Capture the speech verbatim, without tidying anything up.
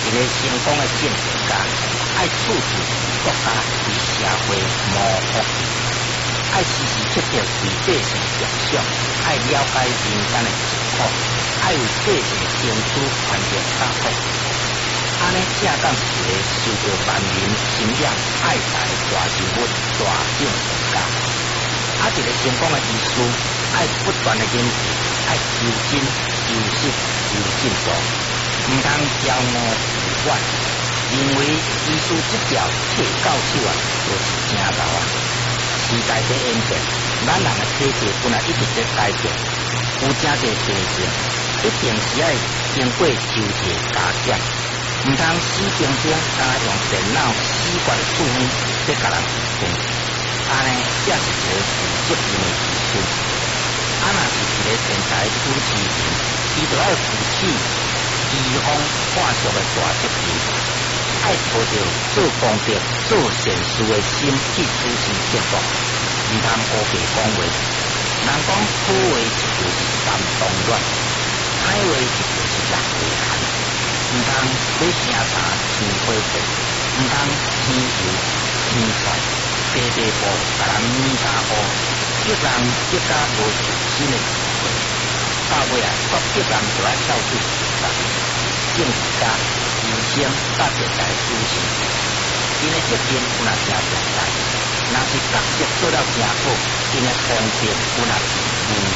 一个成功的政治家，爱处处国家与社会谋福利，爱时时刻刻为百姓着想，爱了解民间的疾苦，爱为百姓争取权利甲福利。安尼正当是一个受到万民敬仰、爱戴的大人物、大政治家。啊，一个成功的医师，爱不断的研究，爱求真、求实、求进步，唔通骄傲自满，认为医师这条切到手啊，就是正道啊。时代在演变，咱人的体质本来一直在改变，有真侪病症，一定是爱经过抽查加检。唔通死病中，敢用电脑死怪处理，在甲人治病，安尼才是一个负责任的医师。啊，若是一个电台主持人，伊就要负起医方化学的大责任，爱抱着做公德、做善事的心去主持节目，唔通乌白讲话。人讲好话一句是三当乱，歹话一句是六回寒。唔通买声茶添火气，唔通添油添蒜，白白布甲人面加乌，激人激甲无自信的智慧。到尾啊，各激人就爱跳出时代，政治家、医生、甲电台主持，因的责任有若真重大，若是角色做了真好，因的功德有若是无量